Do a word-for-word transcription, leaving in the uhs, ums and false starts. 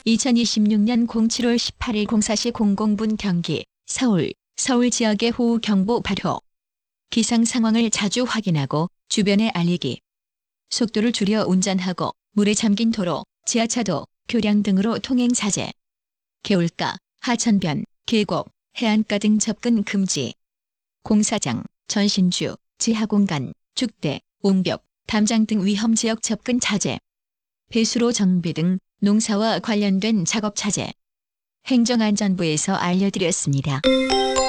이천이십육 년 칠월 십팔일 공사 시 공 분 경기, 서울, 서울 지역의 호우 경보 발효. 기상 상황을 자주 확인하고 주변에 알리기. 속도를 줄여 운전하고 물에 잠긴 도로, 지하차도, 교량 등으로 통행 자제. 개울가, 하천변, 계곡, 해안가 등 접근 금지. 공사장, 전신주, 지하공간, 축대, 옹벽, 담장 등 위험지역 접근 자제. 배수로 정비 등 농사와 관련된 작업 자제. 행정안전부에서 알려드렸습니다.